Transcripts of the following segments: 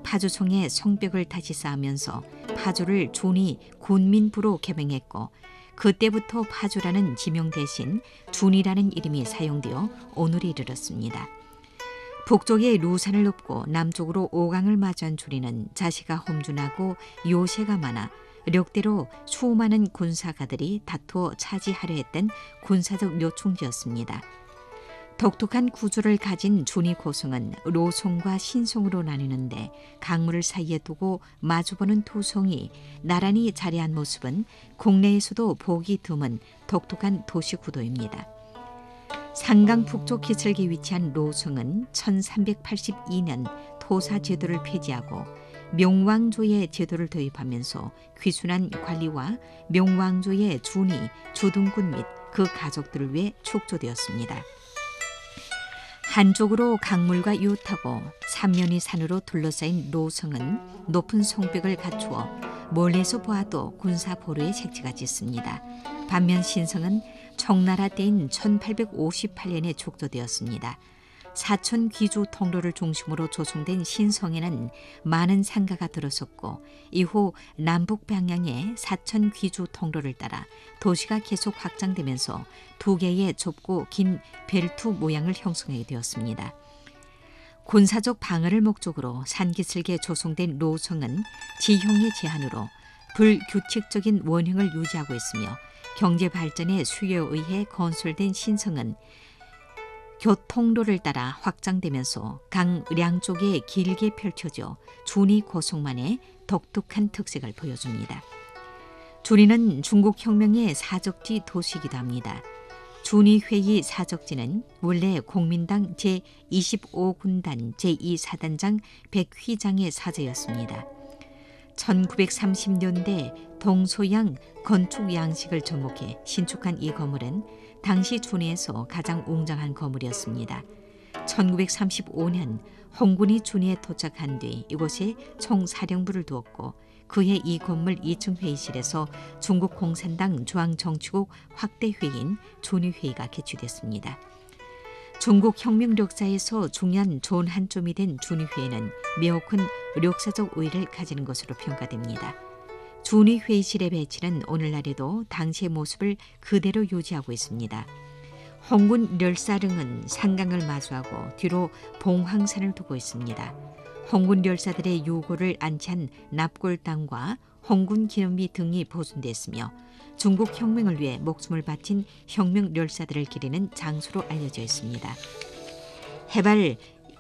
파주성에 성벽을 다시 쌓으면서 파주를 준이 군민부로 개명했고 그때부터 파주라는 지명 대신 준이라는 이름이 사용되어 오늘에 이르렀습니다. 북쪽에 루산을 넘고 남쪽으로 오강을 마주한 준이는 자시가 험준하고 요새가 많아 력대로 수많은 군사가들이 다투어 차지하려 했던 군사적 요충지였습니다. 독특한 구조를 가진 준이 고성은 로성과 신성으로 나뉘는데 강물을 사이에 두고 마주보는 두 성이 나란히 자리한 모습은 국내에서도 보기 드문 독특한 도시 구도입니다. 상강 북쪽 기슭에 위치한 로성은 1382년 토사 제도를 폐지하고 명왕조의 제도를 도입하면서 귀순한 관리와 명왕조의 준이, 주둔군 및 그 가족들을 위해 축조되었습니다. 한쪽으로 강물과 이웃하고 삼면이 산으로 둘러싸인 로성은 높은 성벽을 갖추어 멀리서 보아도 군사 보루의 색지가 짙습니다. 반면 신성은 청나라 때인 1858년에 축조되었습니다. 사천 귀주 통로를 중심으로 조성된 신성에는 많은 상가가 들어섰고 이후 남북 방향의 사천 귀주 통로를 따라 도시가 계속 확장되면서 두 개의 좁고 긴 벨트 모양을 형성하게 되었습니다. 군사적 방어를 목적으로 산기슭에 조성된 로성은 지형의 제한으로 불규칙적인 원형을 유지하고 있으며 경제 발전의 수요에 의해 건설된 신성은 교통로를 따라 확장되면서 강 양쪽에 길게 펼쳐져 준이 고성만의 독특한 특색을 보여줍니다. 준이는 중국혁명의 사적지 도시이기도 합니다. 준이회의 사적지는 원래 국민당 제25군단 제2사단장 백휘장의 사저였습니다. 1930년대 동서양 건축 양식을 접목해 신축한 이 건물은 당시 준이에서 가장 웅장한 건물이었습니다. 1935년 홍군이 준이에 도착한 뒤 이곳에 총사령부를 두었고 그해 이 건물 2층 회의실에서 중국 공산당 중앙정치국 확대 회의인 준이회의가 개최됐습니다. 중국 혁명 역사에서 중요한 존 한 점이 된 준이회의는 매우 큰 역사적 의의를 가지는 것으로 평가됩니다. 준이 회의실의 배치는 오늘날에도 당시의 모습을 그대로 유지하고 있습니다. 홍군 열사릉은 상강을 마주하고 뒤로 봉황산을 두고 있습니다. 홍군 열사들의 유고를 안치한 납골당과 홍군 기념비 등이 보존됐으며 중국 혁명을 위해 목숨을 바친 혁명 열사들을 기리는 장소로 알려져 있습니다. 해발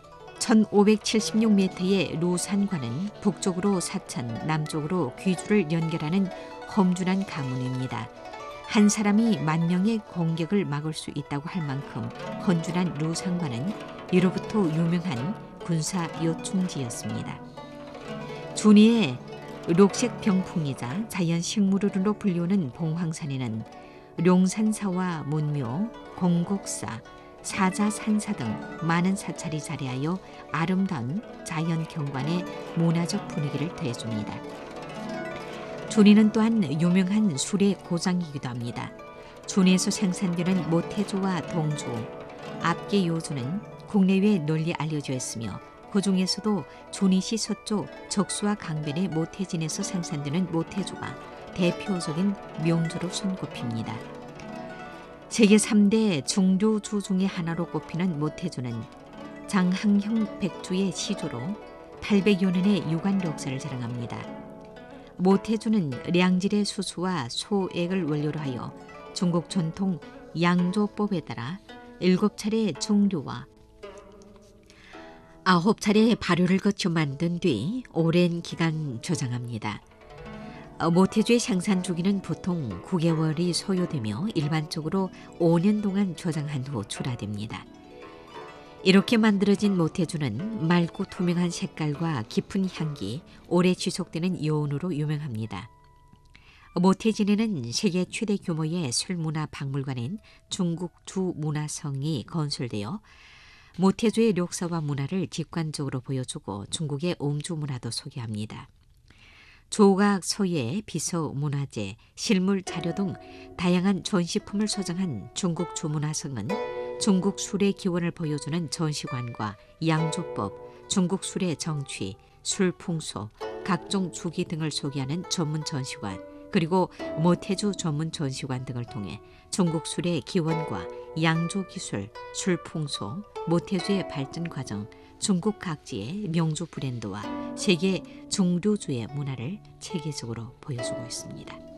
1576m의 루산과는 북쪽으로 사천, 남쪽으로 귀주를 연결하는 험준한 가문입니다. 한 사람이 10,000명의 공격을 막을 수 있다고 할 만큼 헌준한 루산과는 이로부터 유명한 군사 요충지였습니다. 준이의 녹색 병풍이자 자연식물으로 불리우는 봉황산에는 룡산사와 문묘, 공곡사, 사자산사 등 많은 사찰이 자리하여 아름다운 자연 경관의 문화적 분위기를 더해줍니다. 준이는 또한 유명한 술의 고장이기도 합니다. 준이에서 생산되는 모태주와 동주, 압계요주는 국내외에 널리 알려져 있으며 그 중에서도 준이시 서쪽 적수와 강변의 모태진에서 생산되는 모태주가 대표적인 명주로 손꼽힙니다. 세계 3대 중류주 중의 하나로 꼽히는 모태주는 장항형 백주의 시조로 800여 년의 유관 역사를 자랑합니다. 모태주는 량질의 수수와 소액을 원료로 하여 중국 전통 양조법에 따라 7차례 증류와 9차례 발효를 거쳐 만든 뒤 오랜 기간 저장합니다. 모태주의 생산 주기는 보통 9개월이 소요되며 일반적으로 5년 동안 저장한 후 출하됩니다. 이렇게 만들어진 모태주는 맑고 투명한 색깔과 깊은 향기, 오래 지속되는 여운으로 유명합니다. 모태진에는 세계 최대 규모의 술문화 박물관인 중국주문화성이 건설되어 모태주의 역사와 문화를 직관적으로 보여주고 중국의 음주문화도 소개합니다. 조각, 서예, 비서, 문화재, 실물 자료 등 다양한 전시품을 소장한 중국 주문화성은 중국 술의 기원을 보여주는 전시관과 양조법, 중국 술의 정취, 술 풍소, 각종 주기 등을 소개하는 전문 전시관, 그리고 모태주 전문 전시관 등을 통해 중국 술의 기원과 양조 기술, 술 풍소, 모태주의 발전 과정, 중국 각지의 명주 브랜드와 세계 중류주의 문화를 체계적으로 보여주고 있습니다.